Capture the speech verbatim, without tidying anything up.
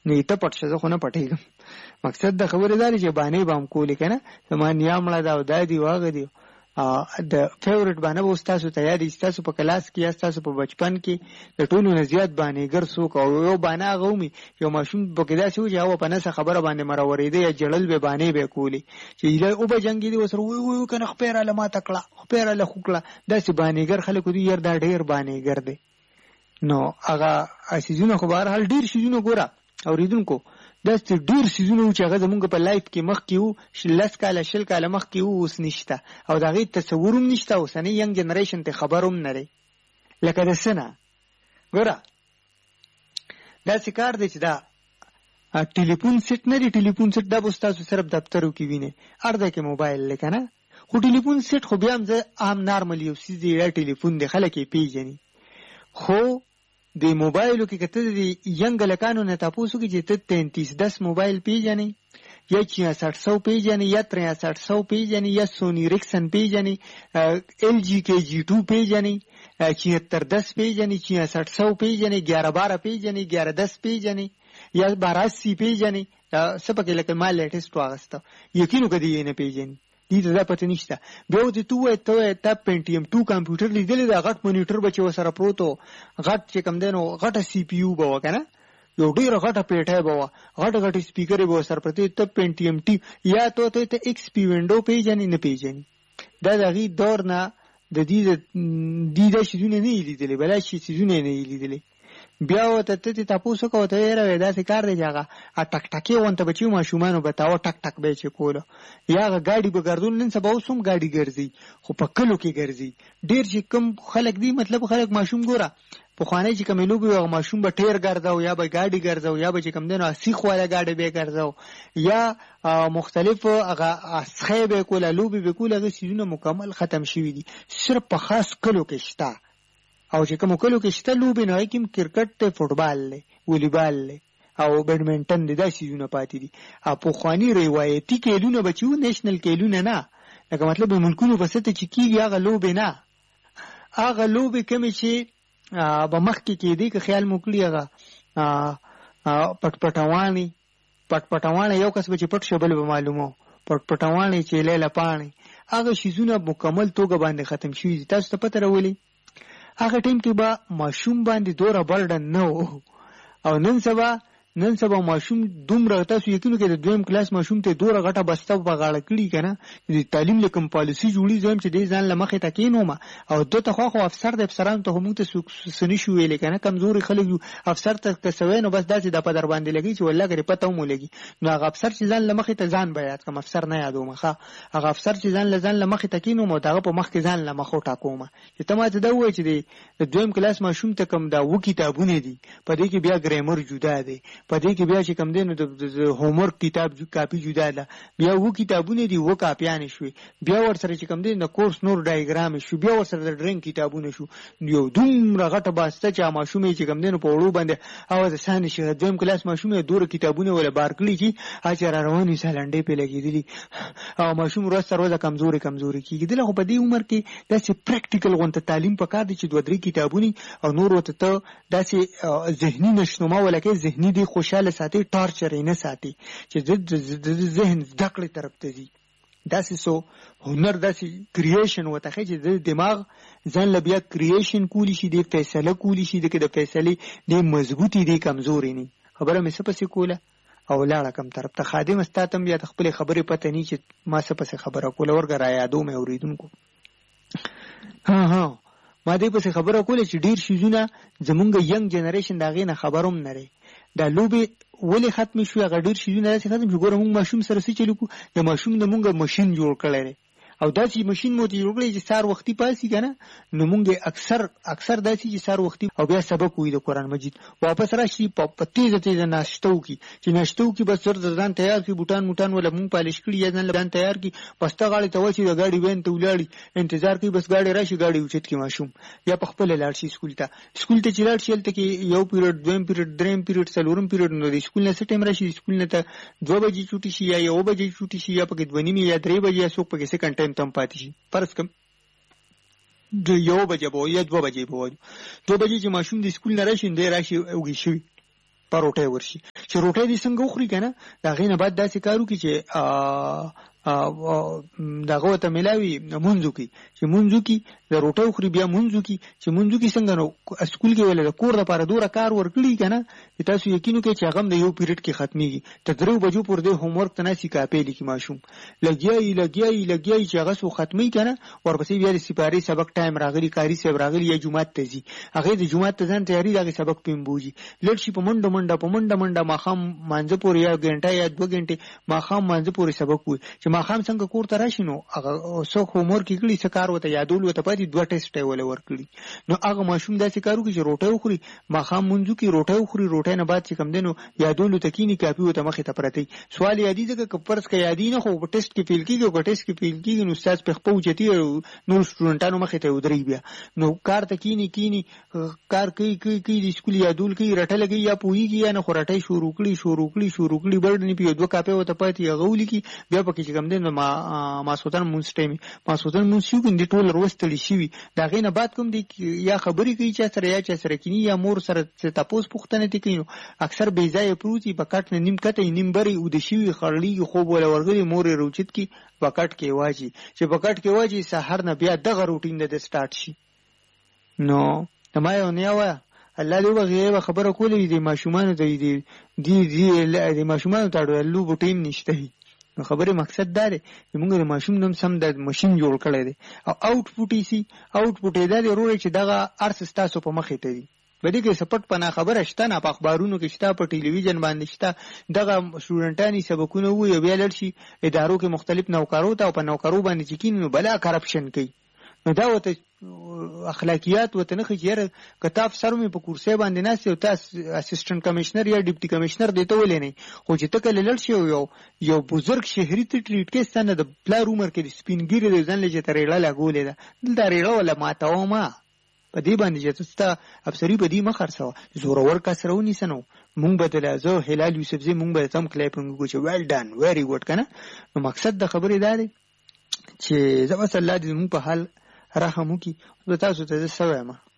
نه ته پټ شه، خو نه پټېږم. مقصد د خبرې دا دی چې باندې به هم کولې که نه، زما نیا مړه ده او دا دي واغه دي. د فیورټ باندې به ستاسو ته یاد ستاسو په کلاس کې یا ستاسو په بچپن کې د ټولو نه زیات بانېګر څوک او یو باندې هغه ومي یو ماشوم پکې داسې و چې هغه په نسه خبره باندې مراورېده یا جړل به باندې به کولې چې او به جنګېدي ورسره وی وی که نه خپې راله ماته کړه خپې راله خو کړه. داسې بانېګر خلک دي یار دا ډېر بانېګر دی. نو هغه سیزونه خو بهرحال ډېر سیزونه ګوره اورېدونکو داسې ډېر سیزونه و چې هغه زمونږ په لایف کې مخکې وو، لس کاله شل کاله مخکې وو، اوس نشته او د هغې تصور هم نشته. اوسنی ینګ جنریشن ته خبر هم نه دی. لکه د څه نه ګوره داسې کار دی چې دا ټلیفون سیټ نه دی. ټلیفون سیټ دا به ستاسو صرف دفترو کې وینئ، هر ځای کې موبایل دی که نه. خو ټلیفون سیټ خو بیا هم زه عام نارمل یو څیز دی، یا ټلیفون دی، خلک یې پېژني. خو د موبایلو کې کته د ینګ لکانو نه تاسو کې چې ته تینتیس دس موبایل پیژنې یا چھیاسٹھ سو پیژنې یا تریاسٹھ سو پیژنې یا سونی ریکسن پیژنې ایل جی کے جی ټو پیژنې چھہتر دس پیژنې چھیاسٹھ سو پیژنې گیارہ بارہ پیژنې گیارہ دس پیژنې یا بارہ اسی پیژنې څه پکې لکه ما لیټسټ واغسته یقینو کدی یې نه پیژنې دې ته دا پته نشته. بیا ورته تو وایې ته وایې تا پینټیم ټو کمپیوټر لیدلی دا غټ مونیټر به چې ورسره پروت و، غټ چې کوم دی نو غټه سی پي یو به وه که نه، یو ډېره غټه پیټۍ به وه، غټه غټې سپیکرې به ورسره پرتې. ته پینټیم ټي یا تو ته ته ایکس پي وینډو پیژنې نه پیژنې. دا د هغې دور نه د دې دې دا شیزونه نه یې لیدلې، بلا شي څیزونه یې نه یې لیدلې. بیا ورته ته تپوس وکړه ورته یاره وایې داسې کار دی چې هغه ټک ټکې غونته به چې ماشومانو به تاوه ټک ټک به یې چې کوله، یا هغه ګاډي به ګرځول. نن سبا اوس هم ګاډي ګرځي خو په کلو کې ګرځي. ډېر چې کوم خلک دي مطلب خلک ماشوم ګوره پخوانی چې کومې لوبې هغه ماشوم به ټیر ګرځو یا به ګاډي ګرځو یا به چې کوم دی نو سیخ والا ګاډي به یې ګرځو یا مختلف هغه اسخې به یې کوله، لوبې به یې کوله. هغه څیزونه مکمل ختم شوي دي، صرف په خاص کلو کې شته. او چې کوم کلو کې شته لوبې نو هغې کې هم کرکټ دی، فوټبال دی، ولیبال دی او بیډمنټن دی، دا څیزونه پاتې دي. او پخواني روایتي کیلونه به چې وو نیشنل کیلونه نه، لکه مطلب د ملکونو په سطح چې کېږي هغه لوبې نه، هغه لوبې کومې چې به مخکې کېدی که خیال مو کړي هغه پټ پټوانې پټ پټوانې یو کس به چې پټ شه بل به معلومو، پټ پټوانې چې لیله پاڼې، هغه شیزونه مکمل توګه باندې ختم شوي دي. تاسو ته پته راولي هغه ټیم کې به ماشوم باندې دوره برډن نه و. او نن سبا نن سبا ماشوم دومره تاسو یقینو کې د دویم کلاس ماشوم ته دوره غټه بسته په غاړه کړي که نه، د تعلیم له کوم پالیسي جوړي زم چې دی ځان له مخې ته کېنومه او دو ته خوا خو افسر د افسرانو ته خو موږ ته څه نه شو ویلی که نه، کمزوري خلک یو. افسر ته که څه وی نو بس داسې دا په در باندې لګي چې والله ګرې پته هم ولګي. نو هغه افسر چې ځان له مخې ته ځان به یاد کړم، افسر نه یادومه ښه، هغه افسر چې ځان له ځان له مخې ته کېنوم او د هغه په مخ کې ځان له مخ وټاکومه چې ته ما ته دا ووایې چې د دویم کلاس ماشوم ته کوم دا اووه کتابونه دي، په دې کې بیا ګرامر جدا دی، په دې کې بیا چې کم دی نو د هومورک کتاب کاپي جدا ده، بیا اووه کتابونه دي اووه کاپیانې شوې، بیا ورسره چې کم دی د کورس نور ډایګرام شو، بیا ورسره د ډرینګ کتابونه شو. یو دومره غټه باسته چې ماشوم یې چې کم دی نو په وړو باندې اواز سانې شي. دویم کلاس ماشوم یې دوره کتابونه ولا بار کړي چې هسې را روان وي سالنډې پې لګېدلي او ماشوم ورځ تر ورځه کمزورې کمزورې کېږي. دله خو په دې عمر کې داسې پریکټیکل غونته تعلیم پکار دی چې دوه درې کتابونه او نور ورته ته داسې ذهني نشنما ولکې ذهني دی خوشحاله ساتي، ټارچر یې نه ساتي چې د ذهن زده کړې طرف ته ځي. داسې سو هنر داسې کریشن ورته ښیي چې د دماغ ځان له بیا کریشن کولی شي، دی فیصله کولی شي، د کې د فیصلې دی مضبوطي دی کمزوري نه. خبره مې څه پسې کوله او لاړه کم طرف ته. خادم ستا ته هم بیا د خپلې خبرې پته نی چې ما څه پسې خبره کوله، ورګه را یادو مې اورېدونکو. ها ها ما دې پسې خبره کوله چې ډېر شیزونه زمونږ ینګ جنریشن د هغې نه خبر هم نه دی. دا لوبې ولې ختمې شوې؟ هغه ډېر شیزونه داسې ختم شو. ګوره مونږ ماشوم سره څه چلو کړو، د ماشوم د مونږ ماشین جوړ کړی دی او داسې ماشین مو ته جوړ کړی چې سهار وختي پاسي که نه، نو مونږ اکثر اکثر داسې چې سهار وختي او بیا سبق وایي د قرآن مجید، واپس راشي په تیزه تیزه ناشته وکړي چې ناشته وکړي بس زر ځان تیار کړي، بوټان موټان ولا مونږ پالش کړي یا ځان ځان تیار کړي، بسته غاړې ته واچي د ګاډي وین ته ولاړي انتظار کوي، بس ګاډي راشي ګاډي اوچت کړي ماشوم یا په خپله لاړ شي سکول ته. سکول ته چې لاړ شي هلته کې یو پیریډ دویم پیریډ دریم پیریډ څلورم پیریډ، نو د سکول نه څه ټایم راشي سکول نه ته دوه بجې چوټي شي یا یو بجې چوټي شي یا پکې دوه نیمې یا درې بجې یا څوک پکې سیکنډ ټایم ته هم پاتې شي. فرض کم د یو بجې به یا دوه بجې به وایو، دوه بجې چې ماشوم د سکول نه راشي دی راشي اوږې شوي پروټی ورشي چې روټۍ دې څنګه وخوري کنه دا غینه بعد داسې کارو کې چې دغه ته ملاوي مونږو کې چې مونږو کې د روټۍ خوري بیا مونږو کې چې مونږو کې څنګه نو اسکول کې ولې د کور لپاره دوره کار ورکړي کنه تاسو یقین وکړئ چې هغه د یو پیریډ کې ختميږي ته درو بجو پر دې هوم ورک تناسي کاپې لیکي ماشوم لګیای لګیای لګیای چې هغه سو ختمي کنه ورپسې بیا د سپاری سبق ټایم راغلی کاری سیب راغلی یا جمعه ته زی هغه د جمعه ته ځان تیاری دغه سبق پیم بوجي لړ شي په منډه منډه په منډه منډه ماخام مانځه پورې یا غنټه یا دوه غنټه ماخام مانځه پورې سبق وي چې ماخام څنګه کور ته راشي نو هغه څوک هوم ورک کړي څه کار وته یادول وته پاتې دوه ټیسټ ول ورکړي نو هغه ماشوم داسې کارو کې چې روټه وخوري ماخام منځو کې روټه وخوري روټه نه بعد چې کم دینو یادول تکینی کاپی وته مخه ته پرتی سوال یادی ځکه کپرس کې یادی نه خو په ټیسټ کې فیل کیږي او ټیسټ کې فیل کیږي نو استاد په خپل چتی نو سټوډنټانو مخه ته ودرې بیا نو کار تکینی کینی کار کوي کوي کوي د سکول یادول کوي رټه لګي یا پويږي یا نه خورټي شروع کړي شروع کړي شروع کړي برډنی په دوه کاپی وته پاتې غولي کی بیا پکې چې کم دین ما ما سوتن مونږ ټیم ما سوتن مونږ یو ګندې ټول وروستلی شي دا غینه بعد کوم دی یا خبرې کوي چې سره یا چې سره کینی یا مور سره تاسو پوښتنه کوي اکثر بې ځای پروتي بکټ نه نیم کته نیم بری او د شي خړلی خوب ولا ورغلي مور روچت کی بکټ کې واجی چې بکټ کې واجی سحر نه بیا دغه روټین د سٹارټ شي نو تمایو نه وای الله دې وغه خبره کولې دي ماشومان ته دي دي دي ماشومان ته ډلو بوټیم نشته نو خبره مقصد دا دی چې موږ د ماشوم نوم سم د ماشين جوړ کړی دی او اوټپوټ یې سي اوټپوټ یې دا دی ورور چې دغه ارس تاسو په مخې ته دی بده کې سپټ پنا خبره شته نه په اخبارونو کې شته په ټلویزیون باندې شته دغه سټوډنټانی سبقونه وي بیا لړشي ادارو کې مختلف نوکرو ته او په نوکرو باندې چې کینو بلا کرپشن کوي نو دا وته اخلاقیات وته نه خجره کتاب سرمه په کورسې باندې ناس یو تاس اسسټنټ کمشنر یا ډیپټي کمشنر دیته ولې نه خو چې تکل لړشي یو یو بزرګ شهري ته ټریټ کې ستنه د پلار عمر کې د سپینګری د ځن لږه ترېړه لګولې ده دلته ریړه ولا ماته ما په دې باندې چې تاسو افسری په دې مخرسو زورور کسرونی سنو مونږ بدل ازو هلال یوسف زی مونږ به تم کلیپنګ کوچ ویل ډن ویری ګډ کنه نو مقصد د خبرې دا دی چې زما صلی الله دې مونږ په حال رحم وکي تاسو ته څه وایم